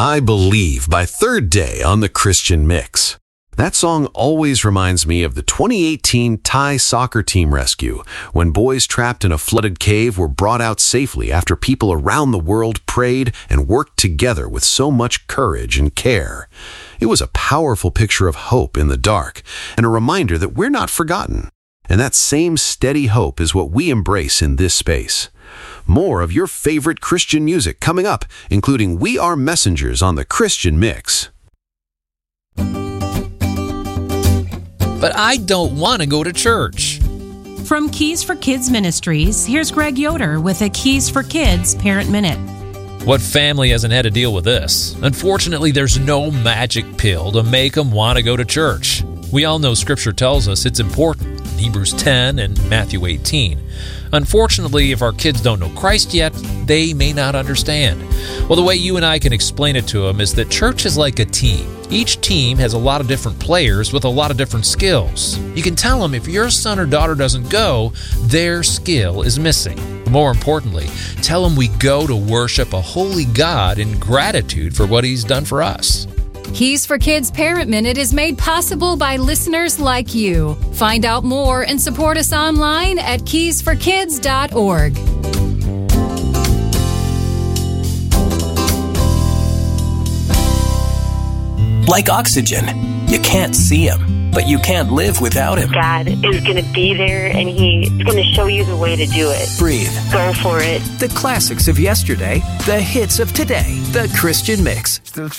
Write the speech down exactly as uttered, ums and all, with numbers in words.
I Believe by Third Day on the Christian Mix. That song always reminds me of the twenty eighteen Thai soccer team rescue, when boys trapped in a flooded cave were brought out safely after people around the world prayed and worked together with so much courage and care. It was a powerful picture of hope in the dark and a reminder that we're not forgotten. And that same steady hope is what we embrace in this space. More of your favorite Christian music coming up, including We Are Messengers on the Christian Mix. But I don't want to go to church. From Keys for Kids Ministries, here's Greg Yoder with a Keys for Kids Parent Minute. What family hasn't had to deal with this? Unfortunately, there's no magic pill to make them want to go to church. We all know Scripture tells us it's important, in Hebrews ten and Matthew eighteen. Unfortunately, if our kids don't know Christ yet, they may not understand. Well, the way you and I can explain it to them is that church is like a team. Each team has a lot of different players with a lot of different skills. You can tell them if your son or daughter doesn't go, their skill is missing. More importantly, tell them we go to worship a holy God in gratitude for what He's done for us. Keys for Kids Parent Minute is made possible by listeners like you. Find out more and support us online at keys for kids dot org. Like oxygen, you can't see Him, but you can't live without Him. God is going to be there, and He's going to show you the way to do it. Breathe. Go for it. The classics of yesterday, the hits of today, the Christian Mix. Still